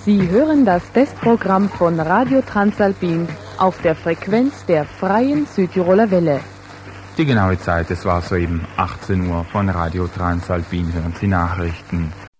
Sie hören das Testprogramm von Radio Transalpin auf der Frequenz der Freien Südtiroler Welle. Die genaue Zeit, es war soeben 18 Uhr von Radio Transalpin, hören Sie Nachrichten.